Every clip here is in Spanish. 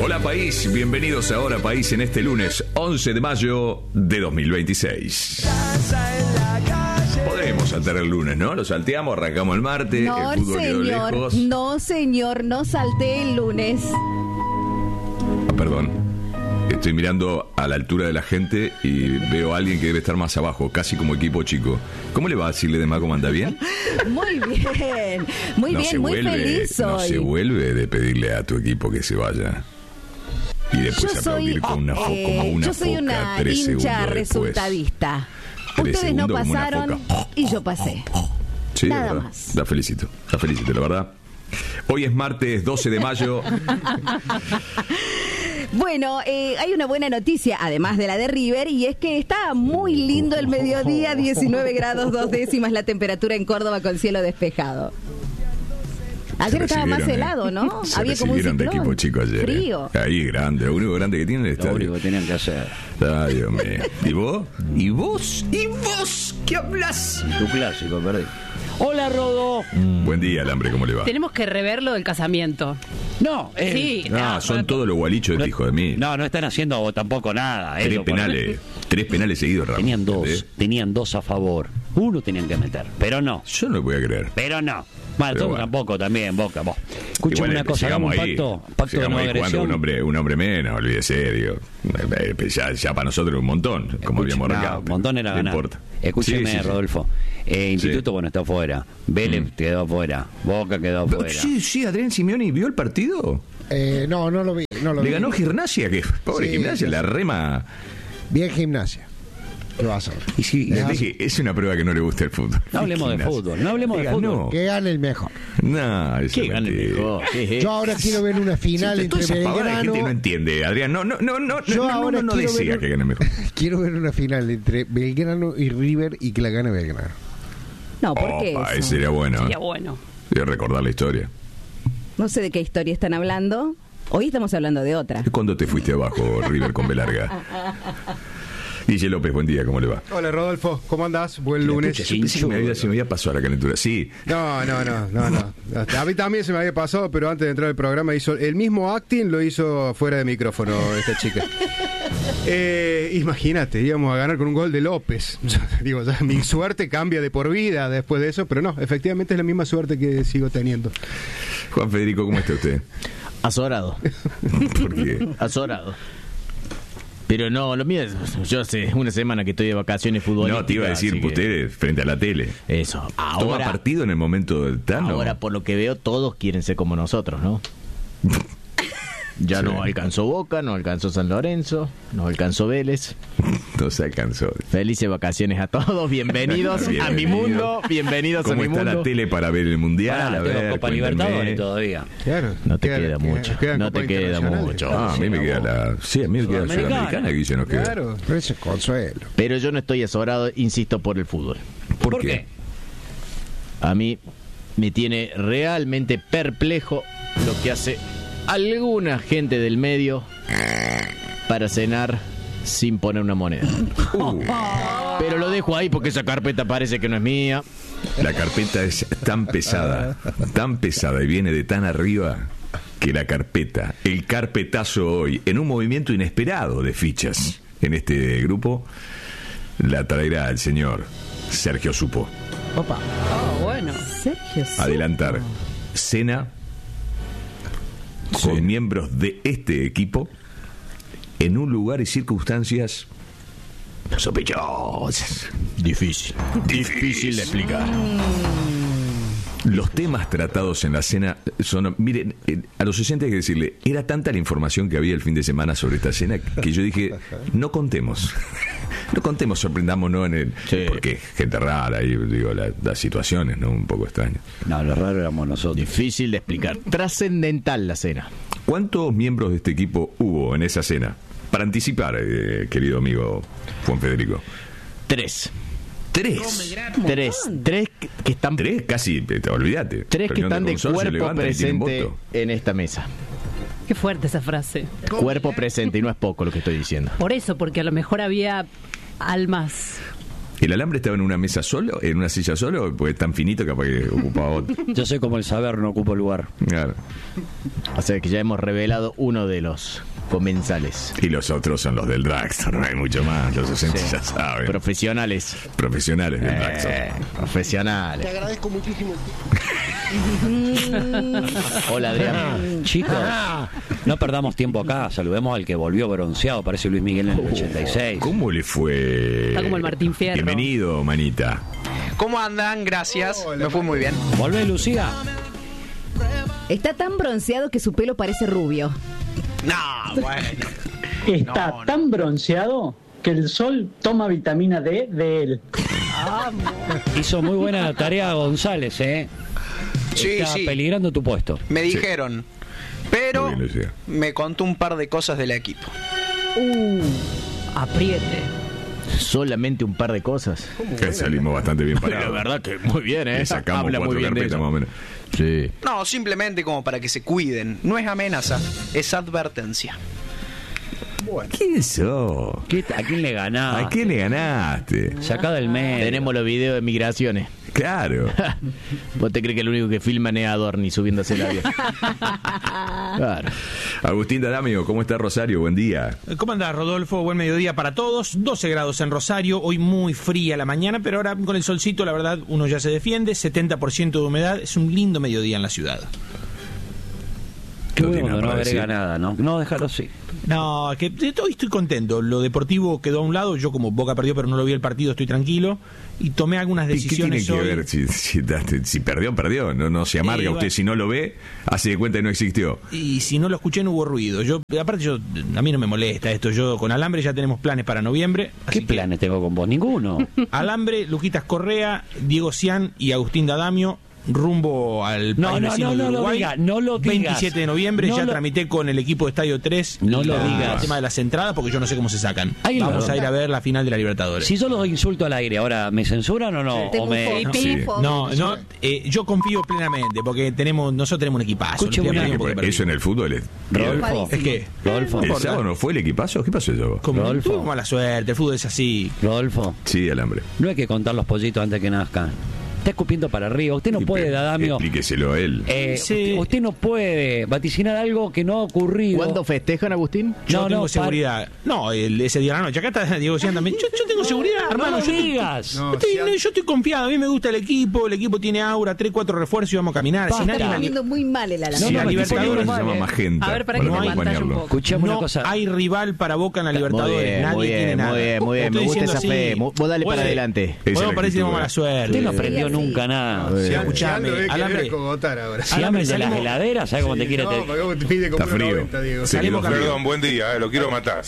Hola país, bienvenidos a Hora País en este lunes 11 de mayo de 2026. Podremos saltar el lunes, ¿no? Lo salteamos, arrancamos el martes, No, el fútbol quedó señor, lejos. no, señor, no salté el lunes. Perdón, estoy mirando a la altura de la gente y veo a alguien que debe estar más abajo, casi como equipo chico. ¿Cómo le va a decirle de más cómo anda bien? Muy bien, muy No bien, se muy vuelve, feliz no hoy. se vuelve de pedirle a tu equipo que se vaya. Y después Yo aplaudir con una como una yo soy foca una 3 hincha segundos después. resultadista. 3 Ustedes no segundos como una pasaron foca. y yo pasé. Sí, Nada de verdad. más. La felicito, la verdad. Hoy es martes 12 de mayo. Bueno, hay una buena noticia, además de la de River, y es que está muy lindo el mediodía, 19 grados 2 décimas la temperatura en Córdoba con cielo despejado. Ayer estaba más helado, ¿no? Se Había como un recibieron de ciclón. equipo chico ayer. Frío. Ahí grande, lo único grande que tienen es el Lo estadio. único que tenían que hacer. Ay, Dios mío. ¿Y vos? ¿Y vos? ¿Y vos? ¿Qué hablas? Tu clásico, perdí. Hola, Rodo. Buen día, Alambre, ¿cómo le va? Tenemos que rever lo del casamiento. No, Sí. Ah, son todos los gualichos de hijo de mí. No están haciendo tampoco nada. Tres eso, penales. Tres penales seguidos, Ramos. Tenían dos a favor. Uno tenían que meter, pero no. Yo no lo voy a creer. Pero no. Bueno, Pero tú bueno. tampoco también, Boca, vos. Escucha Igual, una cosa, hagamos un pacto de llegamos no ahí jugando agresión. un hombre menos, olvídese, digo. Ya para nosotros un montón, como habíamos No, arrancado. un montón era no ganar. importa. Escúcheme, Sí, sí, sí. Rodolfo. Instituto, bueno, está afuera. Vélez quedó afuera. Boca quedó afuera. Sí, Adrián Simeoni vio el partido. No lo vi. Le ganó Gimnasia, que pobre Sí, Gimnasia, sí, la sí. rema. Bien Gimnasia. ¿Qué vas a ver? Y sí, Es así. es una prueba que no le gusta el fútbol. No hablemos de Gimnasia. fútbol, no hablemos de Le fútbol. ganó. Que gane el mejor. No, eso ¿Qué es gane el mentira. mejor? ¿Qué es Yo eso? ahora quiero ver una final Sí, entre toda esa pavada de Belgrano. gente no entiende, Adrián. Yo ahora No quiero decía ver- que gane mejor. Quiero ver una final entre Belgrano y River y que la gane Belgrano. No, ¿por qué Opa, eso? ese sería bueno. Sería bueno. Voy a recordar la historia. No sé de qué historia están hablando. Hoy estamos hablando de otra. ¿Cuándo te fuiste abajo, River con B larga? Guille López, buen día, ¿cómo le va? Hola Rodolfo, ¿cómo andás? Buen lunes. Yo pensé que se me había pasado la calentura. Sí, No. A mí también se me había pasado, pero antes de entrar al programa hizo el mismo acting, lo hizo fuera de micrófono esta chica. Imagínate, íbamos a ganar con un gol de López. Digo, ya, mi suerte cambia de por vida después de eso, pero no, efectivamente es la misma suerte que sigo teniendo. Juan Federico, ¿cómo está usted? Azorado. ¿Por qué? Azorado. Pero no, lo mío es. Yo hace una semana que estoy de vacaciones futbolísticas. No, te iba a decir, así que- usted frente a la tele. Eso. ¿Toma Ahora, partido en el momento del Tano? ahora, por lo que veo, todos quieren ser como nosotros, ¿no? Ya Sí. no alcanzó Boca, no alcanzó San Lorenzo, no alcanzó Vélez. No se alcanzó. Felices vacaciones a todos, bienvenidos a mi Bienvenido. mundo, bienvenidos a ¿Cómo mi está mundo. la tele para ver el Mundial? Pará, A tengo ver, Copa cuéntame. Libertadores todavía. Claro. No te queda mucho, no Copa te queda Internacional. mucho. Ah, a mí me queda la... Sí, a mí me queda la Sudamericana. Sudamericana, Guille, nos queda. Claro. Pero ese es consuelo. Pero yo no estoy azorado, insisto, por el fútbol. ¿Por qué? A mí me tiene realmente perplejo lo que hace alguna gente del medio para cenar sin poner una moneda. Pero lo dejo ahí porque esa carpeta parece que no es mía. La carpeta es tan pesada y viene de tan arriba que la carpeta, el carpetazo hoy, en un movimiento inesperado de fichas en este grupo, la traerá el señor Sergio Supo. Opa. Oh, bueno. Sergio. sí. Adelantar cena con miembros de este equipo en un lugar y circunstancias sospechosas. Difícil de explicar. Los temas tratados en la cena son... Miren, a los oyentes hay que decirle, era tanta la información que había el fin de semana sobre esta cena que yo dije, no contemos. No contemos, sorprendámonos en el... Sí. Porque gente rara, y digo, las situaciones, ¿no? Un poco extrañas. No, lo raro éramos nosotros. Difícil de explicar. Trascendental la cena. ¿Cuántos miembros de este equipo hubo en esa cena? Para anticipar, querido amigo Juan Federico. 3. ¿Tres? Tres que están... ¿Tres? Casi, olvídate. Tres que Reunión están de consorcio, cuerpo levantan y tienen presente voto. en esta mesa. Qué fuerte esa frase. Cuerpo presente, y no es poco lo que estoy diciendo. Por eso, porque a lo mejor había almas ¿El alambre estaba en una mesa solo? ¿En una silla solo? Pues tan finito capaz que ocupaba otro. Yo soy como el saber, no ocupo lugar. Claro. O sea que ya hemos revelado uno de los comensales. Y los otros son los del Dragster, no hay mucho más. Los docentes ya saben. Profesionales. Profesionales del Dragster. Profesionales. Te agradezco muchísimo. Hola, Adrián. Chicos, no perdamos tiempo acá. Saludemos al que volvió bronceado. Parece Luis Miguel en el 86. ¿Cómo le fue? Está como el Martín Fierro. Bienvenido, manita. ¿Cómo andan? Gracias. Me fue muy bien. ¿Volvé, Lucía? Está tan bronceado que su pelo parece rubio. No, bueno. Está No. tan bronceado que el sol toma vitamina D de él. Hizo muy buena tarea González, Sí, Está sí. peligrando tu puesto. Me dijeron. Pero Muy bien, Lucía. me contó un par de cosas del equipo. Apriete. Solamente un par de cosas. Que salimos bastante bien La parados. verdad que muy bien, Le sacamos Habla 4 muy bien de carpetas eso. más o menos. Sí. No, simplemente como para que se cuiden. No es amenaza, es advertencia. ¿Qué sos? ¿A quién le ganás? ¿A quién le ganaste? Sacá del medio. Tenemos los videos de migraciones. Claro. ¿Vos te crees que el único que filman es Adorni subiéndose el avión? Claro. Agustín D'Adamio, ¿cómo está Rosario? Buen día. ¿Cómo andás, Rodolfo? Buen mediodía para todos. 12 grados en Rosario, hoy muy fría la mañana, pero ahora con el solcito, la verdad, uno ya se defiende. 70% de humedad, es un lindo mediodía en la ciudad. Qué No bueno tiene que no nada para agrega decir. nada, ¿no? No, déjalo así. No, que hoy estoy contento. Lo deportivo quedó a un lado. Yo, como Boca perdió, pero no lo vi el partido, estoy tranquilo. Y tomé algunas ¿Qué tiene decisiones que hoy. ver? Si perdió, perdió. No se amarga usted. bueno. Si no lo ve, hace de cuenta que no existió. Y si no lo escuché, no hubo ruido. A mí no me molesta esto. Yo con Alambre ya tenemos planes para noviembre. ¿Qué planes tengo con vos? Ninguno. Alambre, Luquitas Correa, Diego Cian y Agustín D'Adamio rumbo al país vecino de Uruguay. No lo digas. 27 de noviembre, No ya lo- tramité con el equipo de Estadio 3 No lo el digas. tema de las entradas, porque yo no sé cómo se sacan. Ahí Vamos lo- a ir a ver la final de la Libertadores. Si yo los insulto al aire, ahora, ¿me censuran o no? Te ¿O me... bufo, Sí. te bufo. No, yo confío plenamente, porque nosotros tenemos un equipazo. Escúcheme Los una- perdimos porque perdimos. Eso en el fútbol es... Rodolfo. Es que Rodolfo. ¿El sábado no fue el equipazo? ¿Qué pasó eso? como Rodolfo. tuvimos mala suerte, el fútbol es así. Rodolfo, Sí, Alambre. no hay que contar los pollitos antes que nazcan. Está escupiendo para arriba. Usted no puede, D'Adamio. Explíqueselo a él. Sí. Usted no puede vaticinar algo que no ha ocurrido. ¿Cuándo festejan, Agustín? Yo No, tengo no, seguridad. No, ese día de la noche. Acá está Diego Cian también. Yo tengo seguridad, hermano. No lo yo estoy- digas. No, yo estoy confiado, a mí me gusta el equipo tiene aura, 3-4 refuerzos y vamos a caminar. Basta. Si nadie Está me li- viendo muy mal el alambre. Sí, la Tipo que Libertadores ahora se mal, llama ¿eh? Magenta. A ver, para que para me pantallo un acompañarlo. poco. Escuchame una no cosa. hay rival para Boca en la Muy Libertadores. bien, Nadie muy tiene bien, nada. muy bien, muy bien. Estoy Me gusta diciendo esa así. fe. Vos dale para Puede- adelante. Esa es Podemos la parecer actitud, mala suerte. Usted no Sí, aprendió sí. nunca nada. Escuchame, Alambre. Si Alambre, hablan de las salimos- heladeras, ¿sabes cómo te quiere? Está frío. Salimos campeón. Perdón, buen día, lo quiero matar.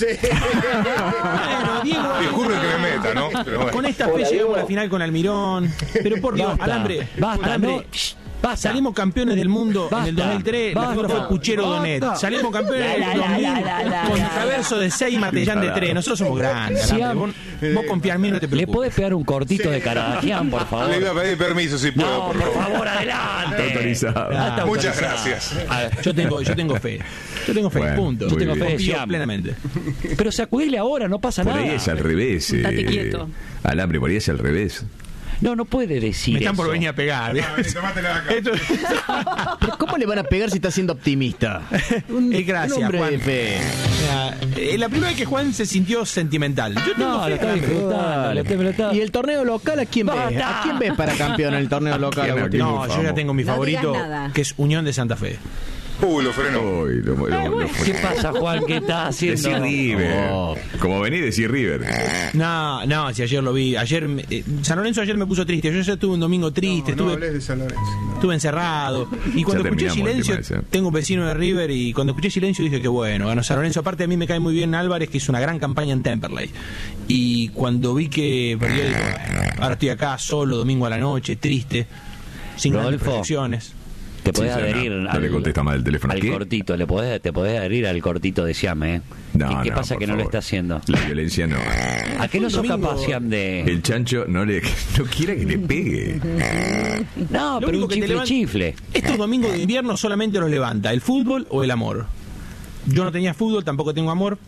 Bueno, Diego, Disculpe que me meta, ¿no? Pero bueno. con esta fe llegamos a la final con Almirón. Pero por Dios, Basta, Alambre. basta, Alambre, no, shh, basta. Salimos campeones del mundo en el Basta, 2003. La figura basta, fue Puchero basta. Donet. Salimos campeones en el 2000 con Traverso de 6 y Matellán de 3. Nosotros somos grandes. Sí, Alambre. Vos confía en mí, no te ¿Le preocupes. podés pegar un cortito de Caradagian, por favor? Le iba a pedir permiso si puedo, No, por favor, adelante. Autorizado. Ah, está Muchas autorizado. gracias. A ver, yo tengo fe. Yo tengo fe, Bueno, punto. muy Yo tengo bien. fe, confío Siam. plenamente. Pero sacudile ahora, no pasa Por nada. ahí es al revés. Estate quieto. Alambre, por ahí es al revés. No, no puede decir Me están por eso. venir a pegar. Tomátela de acá. Esto- ¿Pero cómo le van a pegar si está siendo optimista? Gracias, un hombre Juan. de fe. Mira, la primera vez que Juan se sintió sentimental. Yo tengo No, fe, lo está Alambre. disfrutando. ¿Y el torneo local a quién ves? Basta. ¿A quién ves para campeón en el torneo local, ¿Quién? Agustín? No, yo ya tengo mi No favorito, digas nada. que es Unión de Santa Fe. Lo frenó. Uy, ¿Qué pasa, Juan? ¿Qué estás haciendo? Decir River. Oh. Como venís, decir River. No, si ayer lo vi. San Lorenzo ayer me puso triste. Yo ya estuve un domingo triste, No hables de San Lorenzo. estuve encerrado. Y cuando Ya escuché terminamos el Silencio, tema ese. tengo un vecino de River y cuando escuché Silencio dije que bueno, ganó San Lorenzo. Aparte a mí me cae muy bien Álvarez, que hizo una gran campaña en Temperley. Y cuando vi que perdió, digo, bueno, ahora estoy acá solo, domingo a la noche, triste, sin grandes Rodolfo. proyecciones. Te podés Sí, sí, adherir no le contesta más el teléfono. al ¿Qué? cortito, te podés adherir al cortito de Siam, ¿eh? No, ¿Qué pasa por que no lo favor. está haciendo? La violencia no. ¿A qué no sos domingo- capaz, Siam, de...? El chancho no quiere que le pegue. No, Lo pero único un que te levanta- chifle. Estos domingos de invierno solamente los levanta el fútbol o el amor. Yo no tenía fútbol, tampoco tengo amor.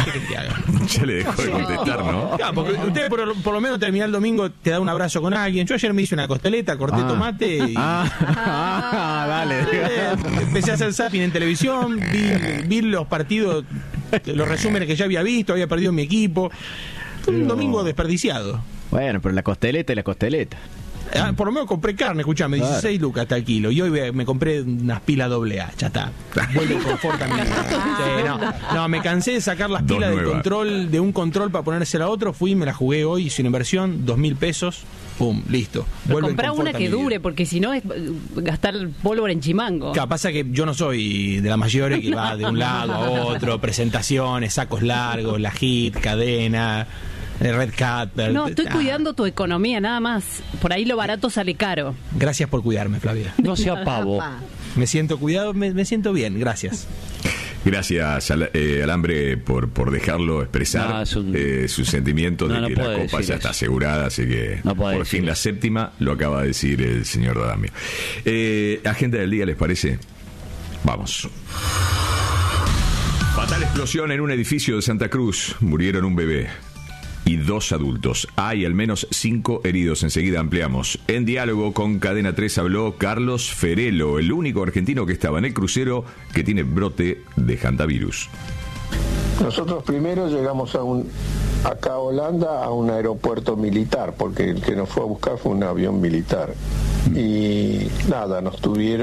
¿Qué querés que haga? Ya le dejó de contestar, ¿no? Claro, porque usted por lo menos termina el domingo, te da un abrazo con alguien. Yo ayer me hice una costeleta, corté tomate y... dale. Empecé a hacer zapping en televisión, vi los partidos, los resúmenes que ya había visto, había perdido mi equipo. Un domingo desperdiciado. Bueno, pero la costeleta y la costeleta. Por lo menos compré carne, escuchame, 16 lucas hasta el kilo. Y hoy me compré unas pilas AA, ya está. Vuelve el confort a mi vida. Sí, no, me cansé de sacar las pilas de un control para ponérsela a otro. Fui, me la jugué hoy, hice una inversión, 2.000 pesos. Pum, listo. Comprá una que dure, porque si no es gastar pólvora en chimango. Claro, pasa que yo no soy de la mayoría que va de un lado a otro, presentaciones, sacos largos, la hit, cadena, Red Cat. No, estoy cuidando tu economía, nada más. Por ahí lo barato sale caro. Gracias por cuidarme, Flavia. No sea pavo. Me siento cuidado, me siento bien, gracias. Gracias, Alambre, por dejarlo expresar sus sentimientos de que la Copa ya está asegurada, así que por fin la séptima, lo acaba de decir el señor Radamio. Agenda del día, ¿les parece? Vamos. Fatal explosión en un edificio de Santa Cruz. Murieron un bebé y 2 adultos. Hay al menos 5 heridos. Enseguida ampliamos. En diálogo con Cadena 3 habló Carlos Ferelo, el único argentino que estaba en el crucero que tiene brote de hantavirus. Nosotros primero llegamos acá a Holanda a un aeropuerto militar, porque el que nos fue a buscar fue un avión militar. Y nada, nos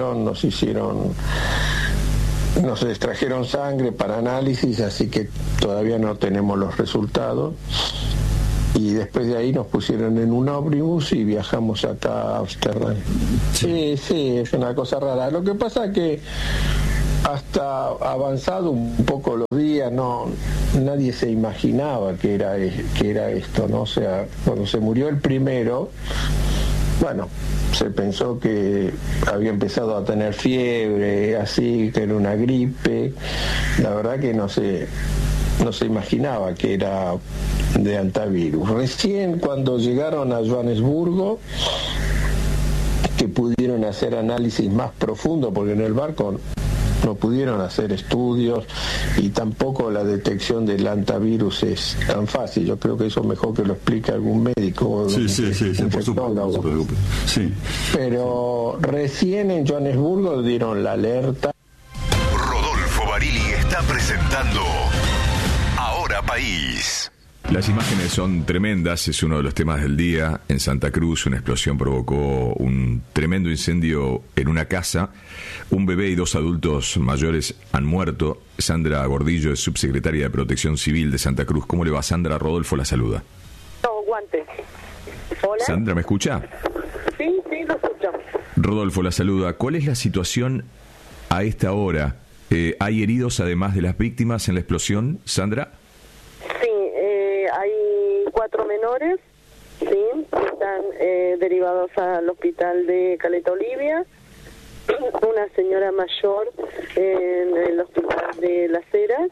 extrajeron sangre para análisis, así que todavía no tenemos los resultados. Y después de ahí nos pusieron en un ómnibus y viajamos acá a Ámsterdam. Sí, es una cosa rara. Lo que pasa es que hasta avanzado un poco los días, nadie se imaginaba que era esto, ¿no? O sea, cuando se murió el primero, bueno, se pensó que había empezado a tener fiebre, así, que era una gripe. La verdad que no se imaginaba que era de hantavirus. Recién cuando llegaron a Johannesburgo, que pudieron hacer análisis más profundo, porque en el barco no pudieron hacer estudios y tampoco la detección del hantavirus es tan fácil. Yo creo que eso mejor que lo explique algún médico. Sí, por supuesto. No se preocupe. Sí. Pero recién en Johannesburgo dieron la alerta. Rodolfo Barili está presentando Ahora País. Las imágenes son tremendas, es uno de los temas del día. En Santa Cruz una explosión provocó un tremendo incendio en una casa. Un bebé y 2 adultos mayores han muerto. Sandra Gordillo es subsecretaria de Protección Civil de Santa Cruz. ¿Cómo le va, Sandra? Rodolfo la saluda. No, guante. Hola. Sandra, ¿me escucha? Sí, lo escucho. Rodolfo la saluda. ¿Cuál es la situación a esta hora? ¿Hay heridos además de las víctimas en la explosión, Sandra? Sí, hay 4 menores, sí, que están derivados al hospital de Caleta Olivia, una señora mayor en el hospital de Las Heras,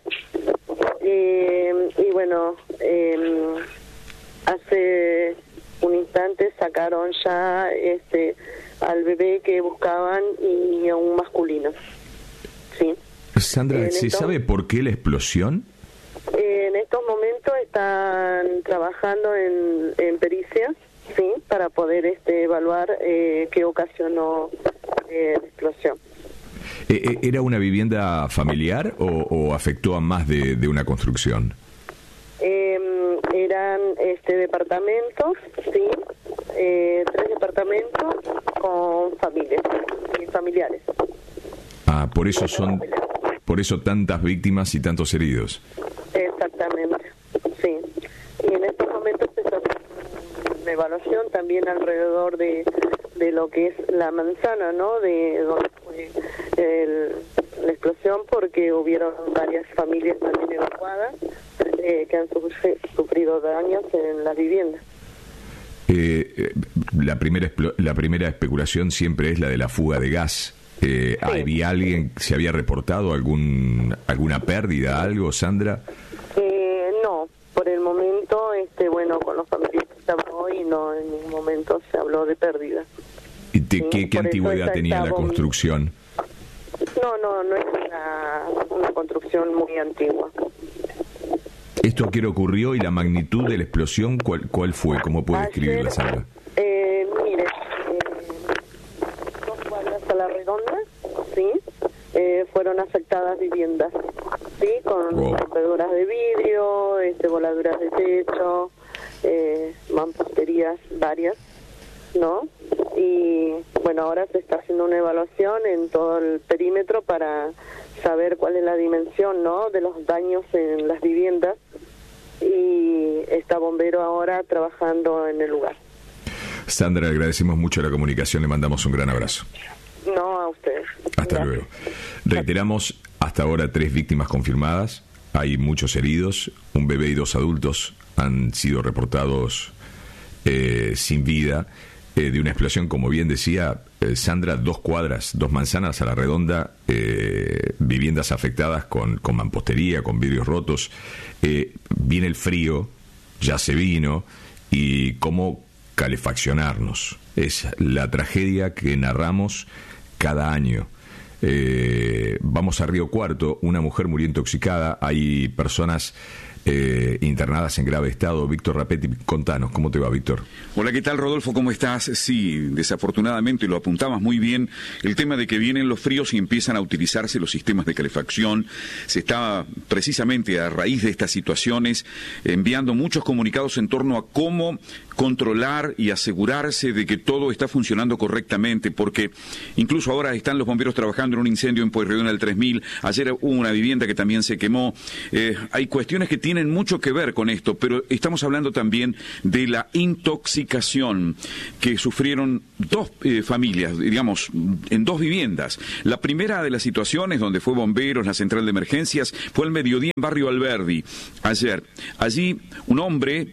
y bueno, hace un instante sacaron ya al bebé que buscaban y a un masculino, sí. Sandra, ¿se sabe por qué la explosión? En estos momentos están trabajando en pericias, sí, para poder evaluar qué ocasionó la explosión. ¿Era una vivienda familiar o afectó a más de una construcción? Eran departamentos, sí, 3 departamentos con familias y familiares. Por eso tantas víctimas y tantos heridos. Exactamente, sí. Y en estos momentos se está haciendo una evaluación también alrededor de lo que es la manzana, ¿no? De donde fue la explosión, porque hubieron varias familias también evacuadas que han sufrido daños en las viviendas. La primera especulación siempre es la de la fuga de gas. Sí. ¿Había alguien, se había reportado alguna pérdida, algo, Sandra? No, por el momento, bueno, con los familiares que se habló y no en ningún momento se habló de pérdida. ¿Y qué antigüedad tenía la construcción? No es una construcción muy antigua. ¿Esto a qué hora ocurrió y la magnitud de la explosión cuál fue? ¿Cómo puede describirla, Sandra? Mire, 2 cuadras a la redonda, ¿sí? Fueron afectadas viviendas, ¿sí? Con rompeduras de vidrio, voladuras de techo, mamposterías varias, ¿no? Y bueno, ahora se está haciendo una evaluación en todo el perímetro para saber cuál es la dimensión, ¿no?, de los daños en las viviendas, y está bombero ahora trabajando en el lugar. Sandra, agradecemos mucho la comunicación, le mandamos un gran abrazo. No, a ustedes. Hasta luego. Reiteramos, hasta ahora 3 víctimas confirmadas, hay muchos heridos, un bebé y 2 adultos han sido reportados sin vida, de una explosión, como bien decía Sandra, 2 cuadras, 2 manzanas a la redonda, viviendas afectadas con mampostería, con vidrios rotos. Viene el frío, ya se vino, y cómo calefaccionarnos. Es la tragedia que narramos cada año. Vamos a Río Cuarto, una mujer murió intoxicada, hay personas internadas en grave estado. Víctor Rapetti, contanos, ¿cómo te va, Víctor? Hola, ¿qué tal, Rodolfo? ¿Cómo estás? Sí, desafortunadamente lo apuntabas muy bien, el tema de que vienen los fríos y empiezan a utilizarse los sistemas de calefacción. Se está precisamente a raíz de estas situaciones enviando muchos comunicados en torno a cómo controlar y asegurarse de que todo está funcionando correctamente, porque incluso ahora están los bomberos trabajando en un incendio en Pueyrredón al 3000, ayer hubo una vivienda que también se quemó. Hay cuestiones que tienen mucho que ver con esto, pero estamos hablando también de la intoxicación que sufrieron 2 familias, digamos, en 2 viviendas. La primera de las situaciones donde fue bomberos, la central de emergencias, fue al mediodía en Barrio Alberdi, ayer. Allí un hombre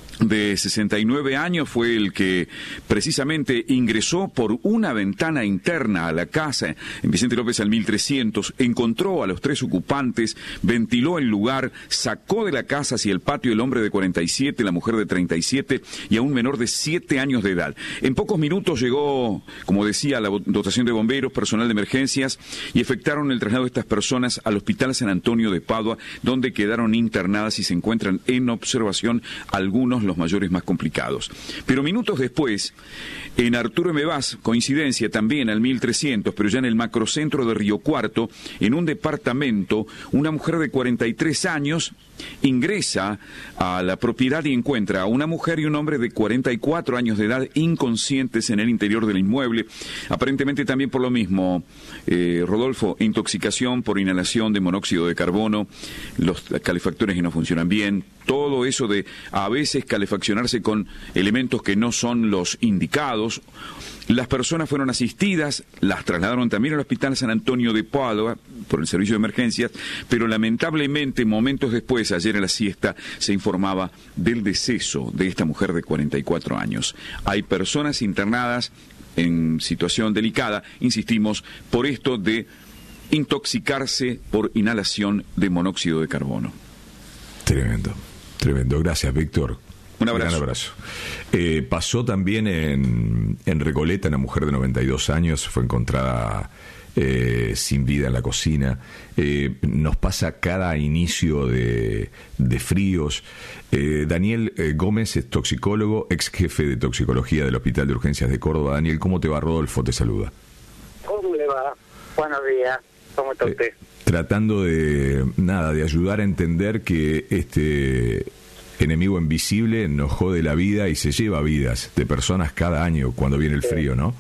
de 69 años fue el que precisamente ingresó por una ventana interna a la casa en Vicente López al 1300, encontró a los 3 ocupantes, ventiló el lugar, sacó de la casa hacia el patio el hombre de 47, la mujer de 37 y a un menor de 7 años de edad. En pocos minutos llegó, como decía, la dotación de bomberos, personal de emergencias, y efectuaron el traslado de estas personas al Hospital San Antonio de Padua, donde quedaron internadas y se encuentran en observación algunos los mayores más complicados. Pero minutos después, en Arturo M. Vaz, coincidencia también al 1300, pero ya en el macrocentro de Río Cuarto, en un departamento, una mujer de 43 años ingresa a la propiedad y encuentra a una mujer y un hombre de 44 años de edad inconscientes en el interior del inmueble, aparentemente también por lo mismo, Rodolfo, intoxicación por inhalación de monóxido de carbono, los calefactores que no funcionan bien, todo eso de a veces calefaccionarse con elementos que no son los indicados. Las personas fueron asistidas, las trasladaron también al Hospital San Antonio de Padua por el servicio de emergencias, pero lamentablemente momentos después, ayer a la siesta, se informaba del deceso de esta mujer de 44 años. Hay personas internadas en situación delicada, insistimos, por esto de intoxicarse por inhalación de monóxido de carbono. Tremendo, tremendo. Gracias, Víctor. Un abrazo. Gran abrazo. Pasó también en Recoleta, una mujer de 92 años, fue encontrada sin vida en la cocina. Nos pasa cada inicio de fríos. Daniel Gómez es toxicólogo, ex jefe de toxicología del Hospital de Urgencias de Córdoba. Daniel, ¿cómo te va? Rodolfo te saluda. ¿Cómo le va? Buenos días. ¿Cómo está usted? Tratando de ayudar a entender que este enemigo invisible nos jode la vida y se lleva vidas de personas cada año cuando viene el frío, ¿no?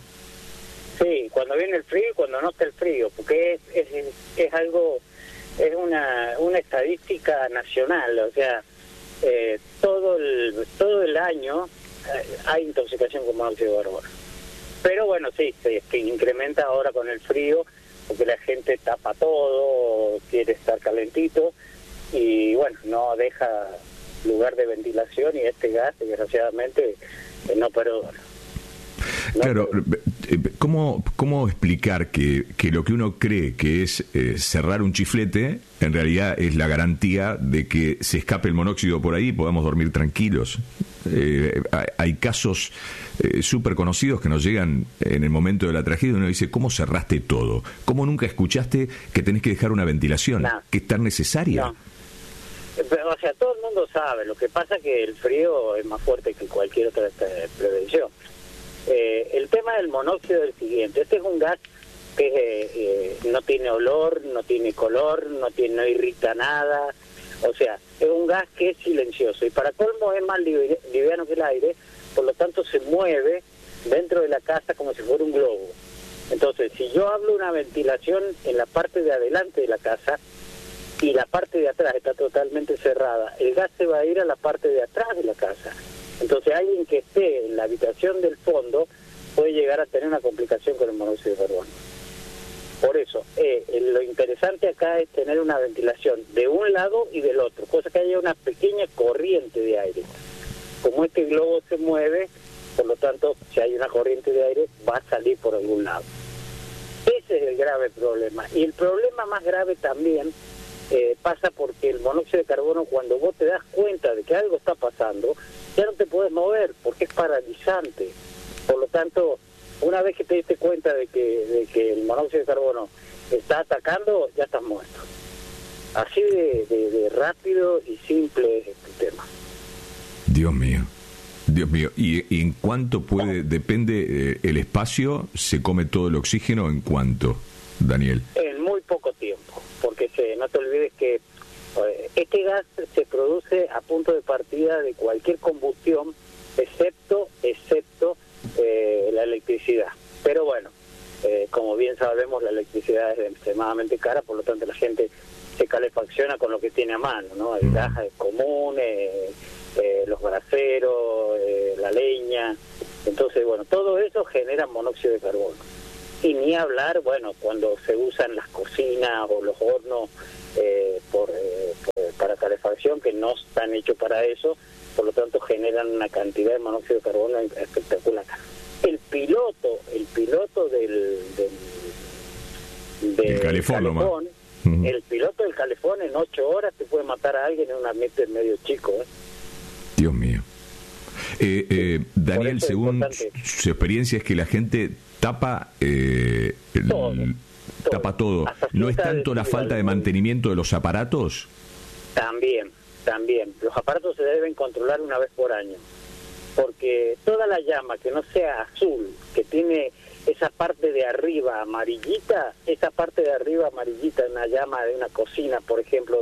Sí, cuando viene el frío y cuando no está el frío, porque es algo, es una estadística nacional, o sea, todo el año hay intoxicación con monóxido de carbono. Pero bueno, sí, se incrementa ahora con el frío, porque la gente tapa todo, quiere estar calentito, y bueno, no deja lugar de ventilación, y este gas, desgraciadamente, no perdona. Claro, ¿cómo explicar que lo que uno cree que es cerrar un chiflete, en realidad es la garantía de que se escape el monóxido por ahí y podamos dormir tranquilos? Hay casos súper conocidos que nos llegan en el momento de la tragedia, y uno dice, ¿cómo cerraste todo? ¿Cómo nunca escuchaste que tenés que dejar una ventilación, que es tan necesaria? O sea, todo el mundo sabe. Lo que pasa es que el frío es más fuerte que cualquier otra prevención. El tema del monóxido es el siguiente. Este es un gas que no tiene olor, no tiene color, no irrita nada. O sea, es un gas que es silencioso. Y para colmo es más liviano que el aire, por lo tanto se mueve dentro de la casa como si fuera un globo. Entonces, si yo hablo una ventilación en la parte de adelante de la casa y la parte de atrás está totalmente cerrada, el gas se va a ir a la parte de atrás de la casa. Entonces, alguien que esté en la habitación del fondo puede llegar a tener una complicación con el monóxido de carbono. Por eso, lo interesante acá es tener una ventilación de un lado y del otro, cosa que haya una pequeña corriente de aire. Como este globo se mueve, por lo tanto, si hay una corriente de aire, va a salir por algún lado. Ese es el grave problema. Y el problema más grave también pasa porque el monóxido de carbono, cuando vos te das cuenta de que algo está pasando, ya no te puedes mover porque es paralizante. Por lo tanto, una vez que te diste cuenta de que el monóxido de carbono está atacando, ya estás muerto. Así de rápido y simple es este tema. Dios mío. Dios mío. ¿Y en cuánto puede, depende el espacio, se come todo el oxígeno? ¿En cuánto, Daniel? En muy poco tiempo, porque no te olvides que este gas se produce a punto de partida de cualquier combustión, excepto la electricidad. Pero bueno, como bien sabemos, la electricidad es extremadamente cara, por lo tanto la gente se calefacciona con lo que tiene a mano, ¿no? El gas es común, los braseros, la leña. Entonces, bueno, todo eso genera monóxido de carbono. Y ni hablar, bueno, cuando se usan las cocinas o los hornos para calefacción, que no están hechos para eso, por lo tanto generan una cantidad de monóxido de carbono espectacular. El piloto del calefón, el piloto del calefón en 8 horas te puede matar a alguien en un ambiente medio chico. Dios mío. Daniel, según su experiencia, es que la gente tapa tapa todo. ¿No es tanto la falta de mantenimiento de los aparatos? También. Los aparatos se deben controlar una vez por año, porque toda la llama que no sea azul, que tiene esa parte de arriba amarillita, una llama de una cocina, por ejemplo,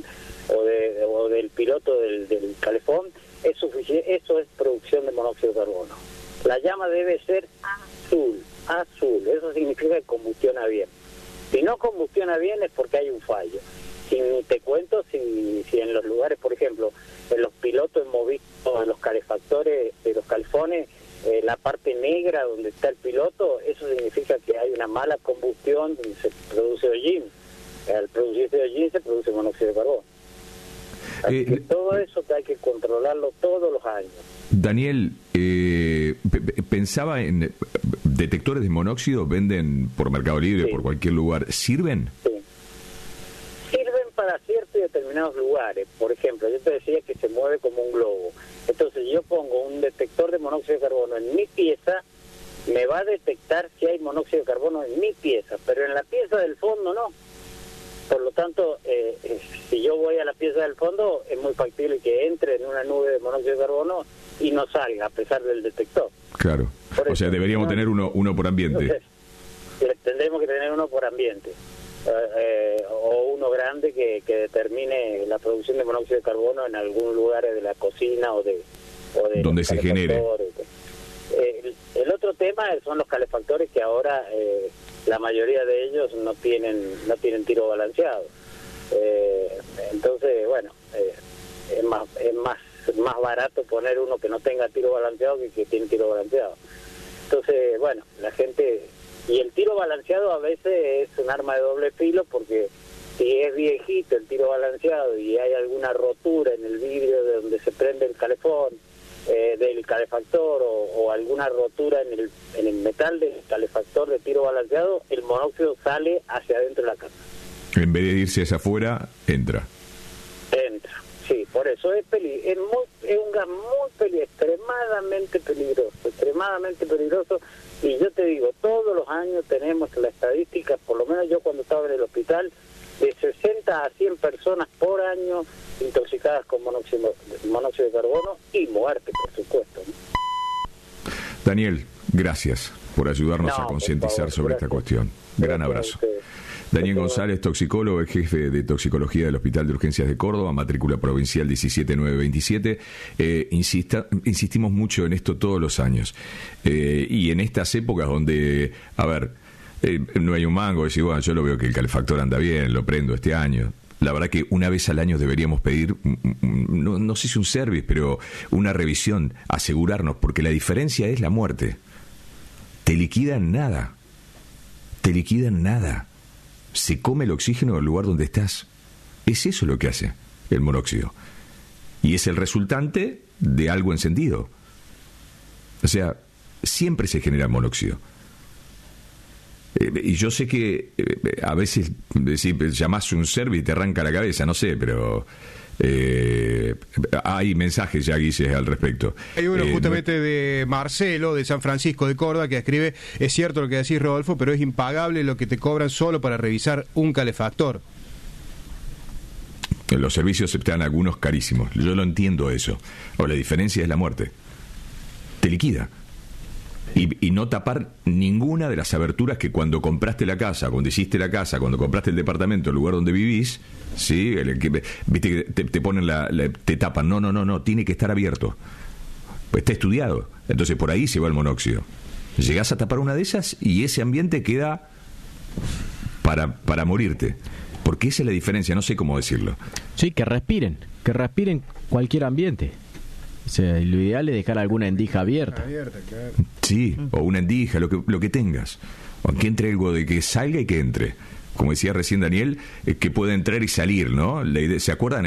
o del piloto del calefón, es suficiente. Eso es producción de monóxido de carbono. La llama debe ser azul, eso significa que combustiona bien. Si no combustiona bien es porque hay un fallo. Si te cuento, si en los lugares, por ejemplo, en los pilotos movidos, en los calefactores de los calefones, la parte negra donde está el piloto, eso significa que hay una mala combustión donde se produce hollín. Al producirse hollín se produce monóxido de carbono. Así que todo eso que hay que controlarlo todos los años. Daniel, pensaba en detectores de monóxido, venden por Mercado Libre, por cualquier lugar, ¿sirven? Sí. Sirven para ciertos y determinados lugares. Por ejemplo, yo te decía que se mueve como un globo. Entonces, yo pongo un detector de monóxido de carbono en mi pieza, me va a detectar si hay monóxido de carbono en mi pieza, pero en la pieza del fondo no. Por lo tanto, si yo voy a la pieza del fondo, es muy factible que entre en una nube de monóxido de carbono y no salga, a pesar del detector. Claro. O sea, deberíamos tener uno por ambiente. Entonces, tendremos que tener uno por ambiente. O uno grande que determine la producción de monóxido de carbono en algún lugar de la cocina o de donde se genere. El otro tema son los calefactores, que ahora la mayoría de ellos no tienen tiro balanceado. Entonces, bueno, es más barato poner uno que no tenga tiro balanceado que tiene tiro balanceado. Entonces, bueno, la gente... Y el tiro balanceado a veces es un arma de doble filo, porque si es viejito el tiro balanceado y hay alguna rotura en el vidrio de donde se prende el calefón, del calefactor, o alguna rotura en el metal del calefactor de tiro balanceado, el monóxido sale hacia adentro de la casa. En vez de irse hacia afuera, entra. Sí, por eso es un gas muy extremadamente peligroso. Y yo te digo, todos los años tenemos la estadística, por lo menos yo cuando estaba en el hospital, de 60 a 100 personas por año intoxicadas con monóxido de carbono y muerte, por supuesto, ¿no? Daniel, gracias por ayudarnos a concientizar sobre esta cuestión. Gran abrazo. Daniel González, toxicólogo, jefe de toxicología del Hospital de Urgencias de Córdoba, matrícula provincial 17927. Insistimos mucho en esto todos los años. Y en estas épocas donde, no hay un mango, decir, bueno, yo lo veo que el calefactor anda bien, lo prendo este año. La verdad que una vez al año deberíamos pedir, no sé si un service, pero una revisión, asegurarnos, porque la diferencia es la muerte. Te liquidan nada. Se come el oxígeno del lugar donde estás. Es eso lo que hace el monóxido. Y es el resultante de algo encendido. O sea, siempre se genera monóxido. Y yo sé que a veces llamás un service y te arranca la cabeza, no sé, pero hay mensajes ya, Guille, al respecto. Hay uno justamente de Marcelo, de San Francisco de Córdoba, que escribe: es cierto lo que decís, Rodolfo, pero es impagable lo que te cobran solo para revisar un calefactor. Los servicios están algunos carísimos, yo lo entiendo eso. Ahora, la diferencia es la muerte. Te liquida. Y no tapar ninguna de las aberturas que cuando compraste la casa, cuando hiciste la casa, cuando compraste el departamento, el lugar donde vivís, ¿sí? Viste que te ponen te tapan. No, tiene que estar abierto. Pues está estudiado. Entonces por ahí se va el monóxido. Llegás a tapar una de esas y ese ambiente queda para morirte. Porque esa es la diferencia, no sé cómo decirlo. Sí, que respiren cualquier ambiente. O sea, lo ideal es dejar alguna endija abierta. Claro. Sí, o una endija, lo que tengas. O que entre algo de que salga y que entre. Como decía recién Daniel, que pueda entrar y salir, ¿no? ¿Se acuerdan?